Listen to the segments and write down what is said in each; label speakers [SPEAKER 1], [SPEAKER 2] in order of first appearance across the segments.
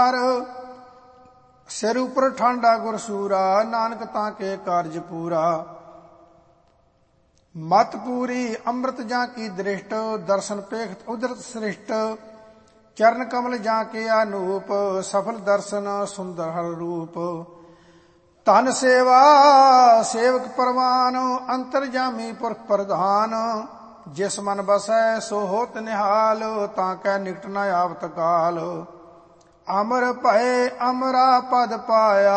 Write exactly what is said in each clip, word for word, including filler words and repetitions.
[SPEAKER 1] सिर उपर ठांडा गुरसूरा, नानक ताके कारज पूरा। मत पूरी अमृत जा की दृष्ट, दर्शन पेखत उदरत श्रेष्ठ। चरण कमल जाके अनूप, सफल दर्शन सुंदर हर रूप। धन सेवा सेवक परवान, अंतरजामी पुरख प्रधान। जिस मन बसै सो होत निहाल, ताकै निकट न आवत काल। अमर भय अमरा पद पाया,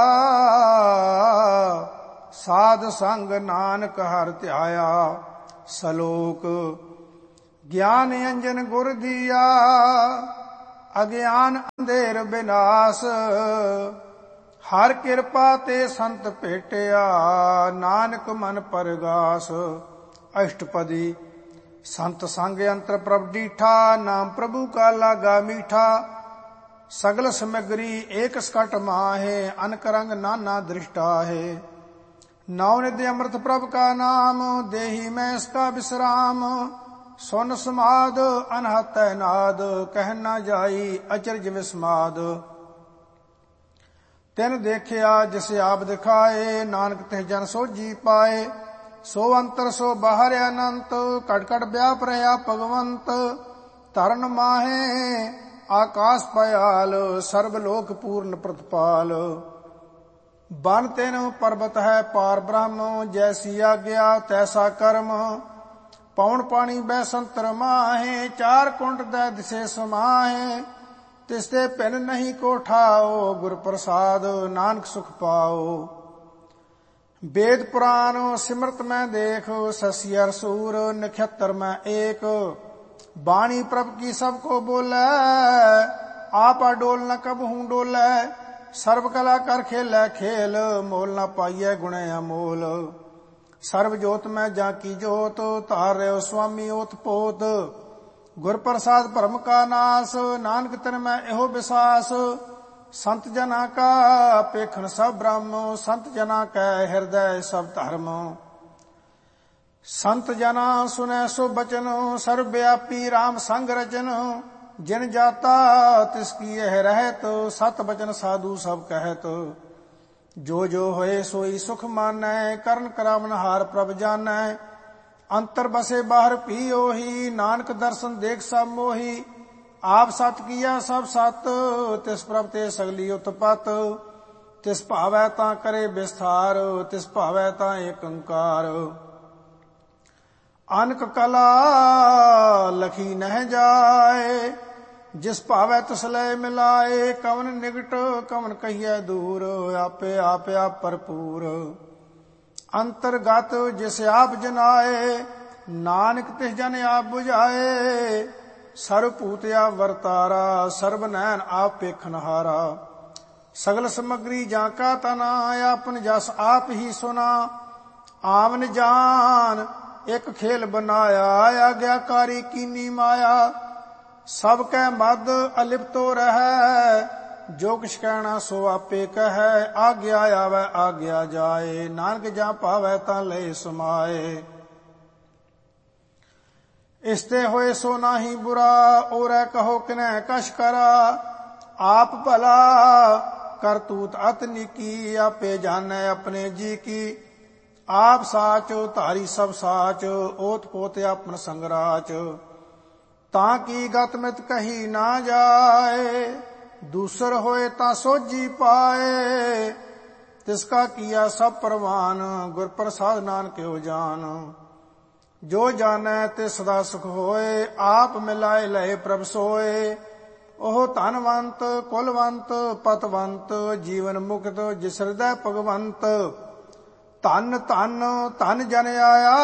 [SPEAKER 1] साध संग नानक हर ध्याया। सलोक ज्ञान अंजन गुर दिया, अज्ञान अंधेर विनाश। हर कृपा ते संत भेटिया, नानक मन परगास। अष्टपदी संत संग अंतर प्रभ डीठा, नाम प्रभु का लागा मीठा। सगल समग्री एक सकट माहे, अनक रंग नाना दृष्टा है। नौ निधि अमृत प्रभ का नाम, देही में इसका विश्राम। सुन समाद अनहत नाद, कह न जाई अचरज विस्माद। तिन देखिया जिसे आप दिखाए, नानक तिह जन सोझी पाए। सो अंतर सो बाहर अनंत, कट कट व्याप रहा भगवंत। तरन माहे आकाश पयाल, सर्वलोक पूर्ण प्रतिपाल। बन तेन पर्वत है पार ब्रह्म, जैसी आज्ञा तैसा कर्म। पौन पानी बैसंतर माहे, चार कुंड दै दिशे समाहे। तिसते पिन नहीं को ठाओ, गुर प्रसाद नानक सुख पाओ। वेद पुराण सिमरत में देख, शशि अर सूर नक्षत्र में एक। बाणी प्रभ की सबको बोले, आपा डोल न कबहू डोले। सर्व कला कर खेलै खेल, मोल न पाइयै गुणे अमोल। सर्व जोत में जाकी जोत, तार रहो स्वामी ओत पोत। गुर प्रसाद भरम का नाश, नानक तन में एहो विश्वास। संत जना का पेखन सब ब्रह्म, संत जना कै हृदय सब धर्म। संत जना सुनै सो बचन, सर्वव्यापी राम संग रचन। जिन जाता तिसकी यह रहत, सत बचन साधु सब कहत। जो जो होए सोई सुख मानै, करन करावन हार प्रभ जानै। अंतर बसे बाहर पी ओही, नानक दर्शन देख सब मोही। आप सत किया सब सत, तिस प्रभ ते सगली उत्पत। तिस भावै तां करे विस्तार, तिस भावै तां एक अंकार। अनक कला लखी नह जाए, जिस भावै तिस लय मिलाए। कवन निकट कवन कहिए दूर, आपे आप आप भरपूर। अंतर्गत जिस आप जनाए, नानक तिस जन आप बुझाए। सर्वभूत आप वर्तारा, सर्व नैन आप पेखनहारा। सगल समग्री जाका तना, आपन जस आप ही सुना। आवन जान एक खेल बनाया, आज्ञाकारी कीनी माया। सब कै मद अलिप्तो रहै, जो किछ कहना सो आपे कहै। आज्ञा आवे आज्ञा जाए, नानक जा पावै तां ले समाए। इसते होए सो नाही बुरा, ओरै कहो किनै कछ करा। आप भला करतूत अत निकी, आपे जानै अपने जी की। आप साच धारी सब साच, ओत पोत आपन संगराच। ताकि गत मित कही ना जाए, दूसर होए ता सोझी पाए। तिसका किया सब परवान, गुर प्रसाद नानक हो जान। जो जानै ते सदा सुख होए, आप मिलाए लहे प्रभ सोए। ओह धनवंत कुलवंत पतवंत, जीवन मुक्त जिस हृदय भगवंत। धन धन धन जन आया,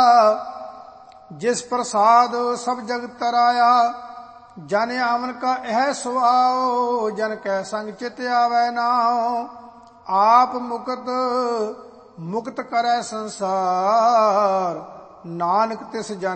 [SPEAKER 1] जिस प्रसाद सब जग तराया। जन आवन का यह सुआओ, जन कै संग चित आवे नाओ। आप मुक्त मुक्त करै संसार, नानक तिस जन